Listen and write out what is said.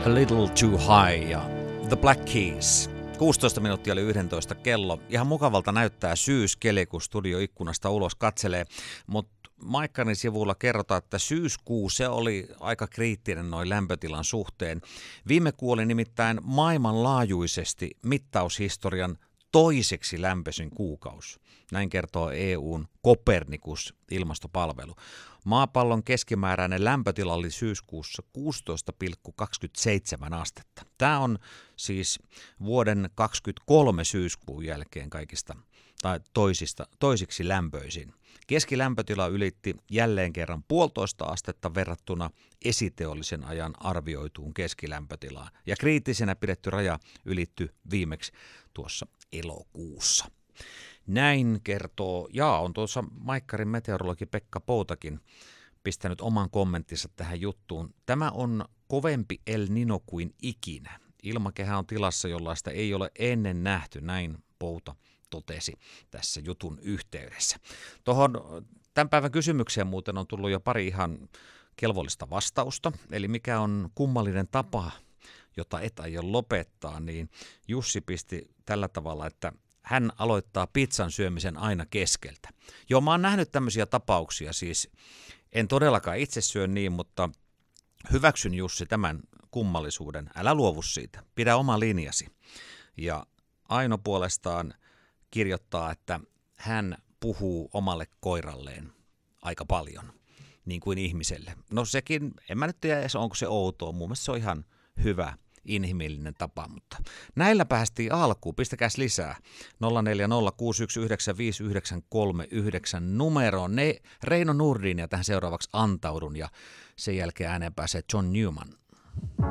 A Little Too High ja The Black Keys. 16 minuuttia oli 11 kello. Ihan mukavalta näyttää syyskeli, kun studioikkunasta ulos katselee, mutta Maikkarin sivulla kerrotaan, että syyskuu se oli aika kriittinen noin lämpötilan suhteen. Viime kuu oli nimittäin maailmanlaajuisesti mittaushistorian toiseksi lämpöisin kuukausi. Näin kertoo EU:n Copernicus-ilmastopalvelu. Maapallon keskimääräinen lämpötila oli syyskuussa 16,27 astetta. Tämä on siis vuoden 2023 syyskuun jälkeen kaikista tai toisiksi lämpöisin. Keskilämpötila ylitti jälleen kerran 1,5 astetta verrattuna esiteollisen ajan arvioituun keskilämpötilaan. Ja kriittisenä pidetty raja ylittyi viimeksi tuossa elokuussa. Näin kertoo, on tuossa Maikkarin meteorologi Pekka Poutakin pistänyt oman kommenttinsa tähän juttuun. Tämä on kovempi El Niño kuin ikinä. Ilmakehä on tilassa, jollaista ei ole ennen nähty, näin Pouta totesi tässä jutun yhteydessä. Tuohon tämän päivän kysymykseen muuten on tullut jo pari ihan kelvollista vastausta, eli mikä on kummallinen tapa, jota et aio lopettaa, niin Jussi pisti tällä tavalla, että hän aloittaa pizzan syömisen aina keskeltä. Joo, mä oon nähnyt tämmöisiä tapauksia, siis en todellakaan itse syö niin, mutta hyväksyn Jussi tämän kummallisuuden. Älä luovu siitä, pidä oma linjasi. Ja Aino puolestaan kirjoittaa, että hän puhuu omalle koiralleen aika paljon, niin kuin ihmiselle. No sekin, en mä nyt tiedä, onko se outoa, mun mielestä se on ihan hyvä inhimillinen tapa, mutta näillä päästiin alkuun. Pistäkääs lisää 0406195939 numeroon. Reino Nurdin ja tähän seuraavaksi antaudun ja sen jälkeen ääneen pääsee John Newman.